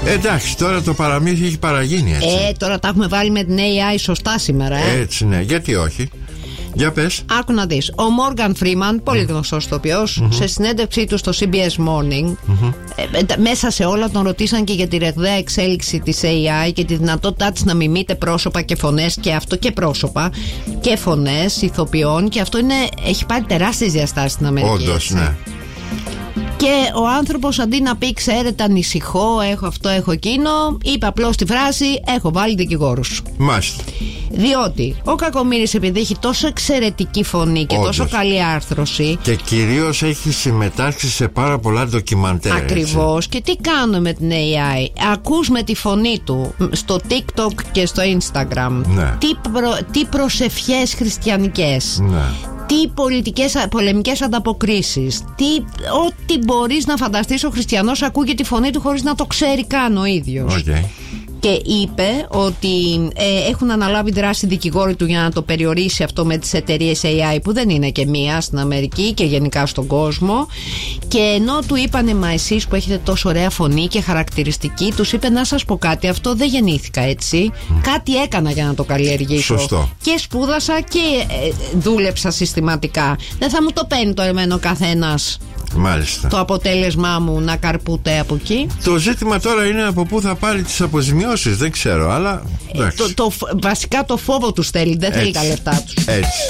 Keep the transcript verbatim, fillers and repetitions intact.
Εντάξει, τώρα το παραμύθι έχει παραγίνει, έτσι. Ε, τώρα τα έχουμε βάλει με την έι άι σωστά σήμερα, ε. Έτσι, ναι, γιατί όχι. Για πες. Άκου να δεις. Ο Μόργαν Φρίμαν, πολύ γνωστός ηθοποιός, mm-hmm. σε συνέντευξή του στο σι μπι ες Morning, mm-hmm. ε, μέσα σε όλα τον ρωτήσαν και για τη ρεγδαία εξέλιξη της έι άι και τη δυνατότητά της να μιμείται πρόσωπα και φωνές, και αυτό και πρόσωπα και φωνές ηθοποιών, και αυτό είναι, έχει πάρει τεράστιες διαστάσεις στην Αμερική. Όντως, ναι. Και ο άνθρωπος, αντί να πει ξέρετε ανησυχώ, έχω αυτό, έχω εκείνο, είπε απλώς τη φράση έχω βάλει δικηγόρους. Μάλιστα. Διότι ο Κακομοίρης, επειδή έχει τόσο εξαιρετική φωνή και όντως τόσο καλή άρθρωση, και κυρίως έχει συμμετάσχει σε πάρα πολλά ντοκιμαντέρ. Ακριβώς. Και τι κάνουμε με την έι άι? Ακούς με τη φωνή του στο TikTok και στο Instagram, ναι. τι, προ, τι προσευχές χριστιανικές, ναι. τι πολιτικές, πολεμικές ανταποκρίσεις, τι, ό,τι μπορείς να φανταστείς. Ο χριστιανός ακούγει τη φωνή του χωρίς να το ξέρει καν ο ίδιος. Okay. Και είπε ότι ε, έχουν αναλάβει δράση δικηγόροι του για να το περιορίσει αυτό με τις εταιρείες έι άι, που δεν είναι και μία στην Αμερική και γενικά στον κόσμο. Και ενώ του είπανε μα εσείς που έχετε τόσο ωραία φωνή και χαρακτηριστική, τους είπε να σας πω κάτι, αυτό δεν γεννήθηκα έτσι, mm. κάτι έκανα για να το καλλιεργήσω. Σωστό. Και σπούδασα και ε, δούλεψα συστηματικά. Δεν θα μου το παίρνει το εμένα ο καθένας. Μάλιστα. Το αποτέλεσμά μου να καρπούται από εκεί. Το ζήτημα τώρα είναι από πού θα πάρει τις αποζημιώσεις. Δεν ξέρω, αλλά ε, το, το, βασικά το φόβο τους θέλει. Δεν έτσι, θέλει τα λεφτά τους. Έτσι.